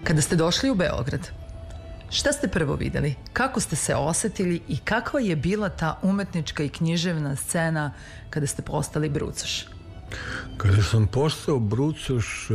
Kada ste došli u Beograd, šta ste prvo videli? Kako ste se osetili i kakva je bila ta umetnička i književna scena kada ste postali brucoš? Kada sam postao brucoš,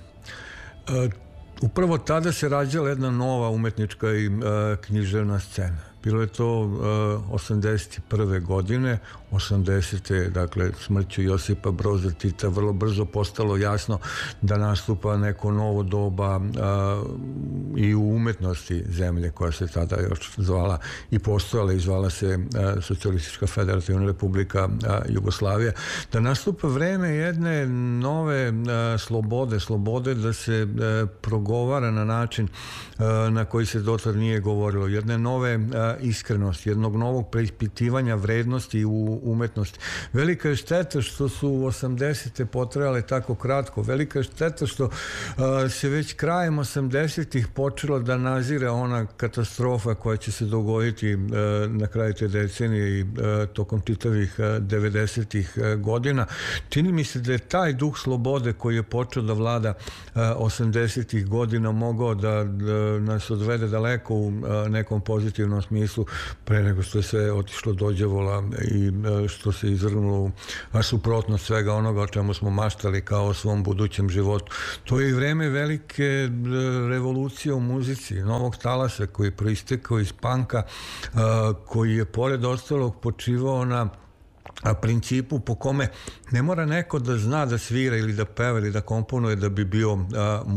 upravo tada se rađala jedna nova umetnička i književna scena. Bilo je to 81. godine, 80. dakle smrću Josipa Broza Tita vrlo brzo postalo jasno da nastupa neko novo doba i u umetnosti zemlje koja se tada još zvala i postojala i zvala se Socijalistička federativna republika Jugoslavija, da nastupa vreme jedne nove slobode da se progovara na način na koji se dotad nije govorilo, jedne nove iskrenosti, jednog novog preispitivanja vrednosti u umetnosti. Velika je šteta što su 80. potrajale tako kratko. Velika je šteta što se već krajem 80. počela da nazire ona katastrofa koja će se dogoditi na kraju te decenije i tokom čitavih 90. godina. Čini mi se da je taj duh slobode koji je počeo da vlada 80. godina mogao da nas odvede daleko u nekom pozitivnom smislu pre nego što je sve otišlo do đavola i što se izvrnulo u suprotnost svega onoga o čemu smo maštali kao o svom budućem životu. To je i vreme velike revolucije u muzici, novog talasa koji je proistekao iz panka, koji je pored ostalog počivao na principu po kome ne mora neko da zna da svira ili da peva ili da komponuje da bi bio